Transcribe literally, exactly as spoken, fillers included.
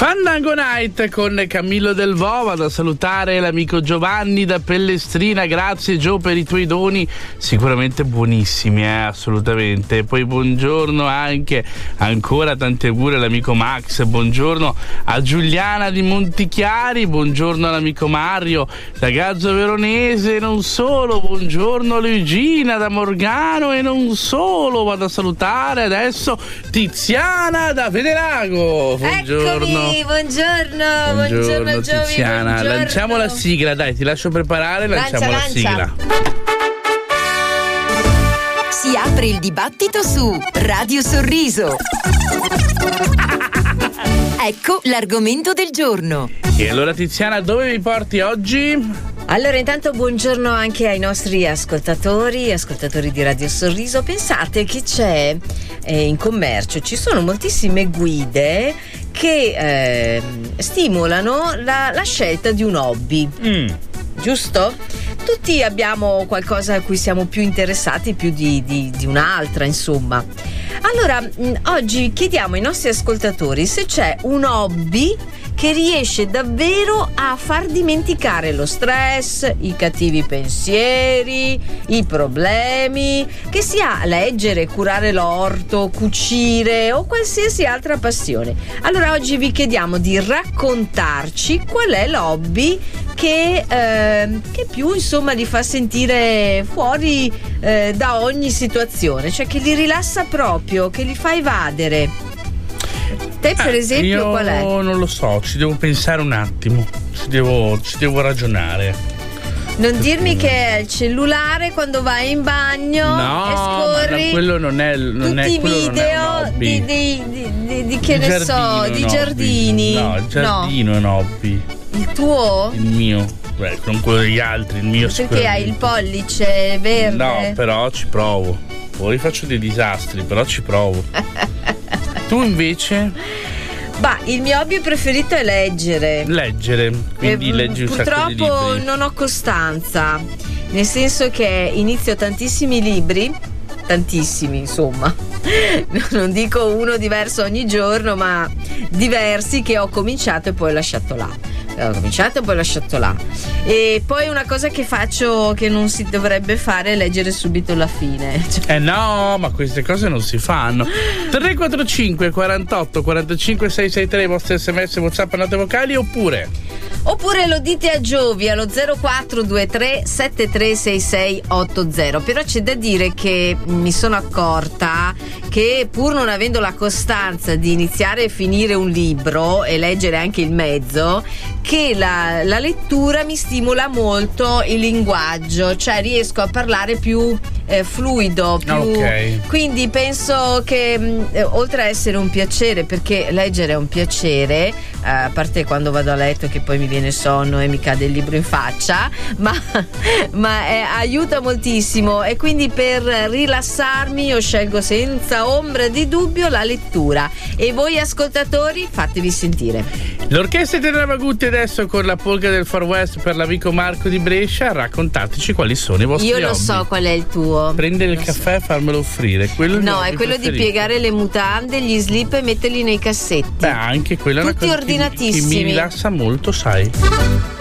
Fandango Night con Camillo Del Vo. Vado a salutare l'amico Giovanni da Pellestrina. Grazie Gio per i tuoi doni, sicuramente buonissimi, eh, assolutamente. Poi buongiorno anche, ancora tanti auguri all'amico Max, buongiorno a Giuliana di Montichiari, buongiorno all'amico Mario da Gazzo Veronese, non solo, buongiorno a Luigina da Morgano e non solo. Vado a salutare adesso Tiziana da Vedelago. Buongiorno. Eccomi. Buongiorno, buongiorno, buongiorno Tiziana. Buongiorno. Lanciamo la sigla, dai, ti lascio preparare, lanciamo lancia, la sigla. Si apre il dibattito su Radio Sorriso. Ecco l'argomento del giorno. E allora Tiziana, dove mi porti oggi? Allora, intanto buongiorno anche ai nostri ascoltatori, ascoltatori di Radio Sorriso. Pensate che c'è eh, in commercio, ci sono moltissime guide che eh, stimolano la, la scelta di un hobby. Mm. Giusto? Tutti abbiamo qualcosa a cui siamo più interessati, più di, di, di un'altra, insomma. Allora, mh, oggi chiediamo ai nostri ascoltatori se c'è un hobby che riesce davvero a far dimenticare lo stress, i cattivi pensieri, i problemi, che sia leggere, curare l'orto, cucire o qualsiasi altra passione. Allora oggi vi chiediamo di raccontarci qual è l'hobby che, eh, che più insomma li fa sentire fuori eh, da ogni situazione, cioè che li rilassa proprio, che li fa evadere. Te per eh, esempio io qual è? Non lo so, ci devo pensare un attimo, ci devo, ci devo ragionare. Non dirmi che è il cellulare quando vai in bagno no, e scorri ma quello non è, non tutti è, i video di, di, di, di, di che il ne so, di giardini. No, il giardino no. È un hobby. Il tuo? Il mio. Beh, non quello degli altri, il mio. Perché hai il pollice verde? No, però ci provo. Poi faccio dei disastri, però ci provo. Tu invece? Bah, il mio hobby preferito è leggere. Leggere, quindi e, leggi un sacco di libri. Purtroppo non ho costanza, nel senso che inizio tantissimi libri, tantissimi insomma, non dico uno diverso ogni giorno, ma diversi che ho cominciato e poi ho lasciato là. Ho cominciato e poi ho lasciato là. E poi una cosa che faccio che non si dovrebbe fare è leggere subito la fine. Eh no, ma queste cose non si fanno. tre quattro cinque quarantotto quarantacinque seicentosessantatré i vostri sms, WhatsApp, note vocali, oppure Oppure lo dite a Giovi allo zero quattro due tre sette tre sei sei otto zero. Però c'è da dire che mi sono accorta che pur non avendo la costanza di iniziare e finire un libro e leggere anche il mezzo, che la, la lettura mi stimola molto il linguaggio, cioè riesco a parlare più eh, fluido, più okay. Quindi penso che mh, eh, oltre a essere un piacere, perché leggere è un piacere, eh, a parte quando vado a letto che poi mi viene sonno e mi cade il libro in faccia, ma, ma eh, aiuta moltissimo, e quindi per rilassarmi io scelgo senza ombra di dubbio la lettura. E voi ascoltatori fatevi sentire. L'orchestra di Ravagutti adesso con la polka del Far West per l'amico Marco di Brescia. Raccontateci quali sono i vostri Io lo hobby. So qual è il tuo. Prendere il lo caffè e so. farmelo offrire, quello no è quello preferito. Di piegare le mutande, gli slip e metterli nei cassetti. Beh, anche quella è una tutti cosa che mi, che ordinatissimi. mi rilassa molto, sai.